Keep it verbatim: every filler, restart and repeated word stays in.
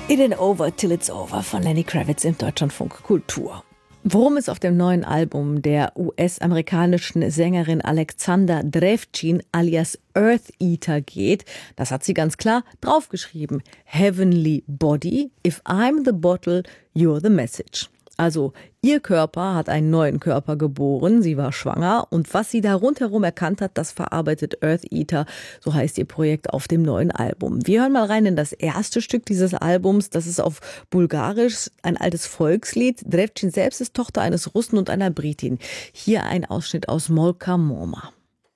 It ain't over till it's over von Lenny Kravitz im Deutschlandfunk Kultur. Worum es auf dem neuen Album der U S-amerikanischen Sängerin Alexandra Drevcin alias Earth Eater geht, das hat sie ganz klar draufgeschrieben. Heavenly Body, if I'm the bottle, you're the message. Also ihr Körper hat einen neuen Körper geboren, sie war schwanger und was sie da rundherum erkannt hat, das verarbeitet Earth Eater, so heißt ihr Projekt auf dem neuen Album. Wir hören mal rein in das erste Stück dieses Albums, das ist auf Bulgarisch, ein altes Volkslied. Drevcin selbst ist Tochter eines Russen und einer Britin. Hier ein Ausschnitt aus Molka Morma.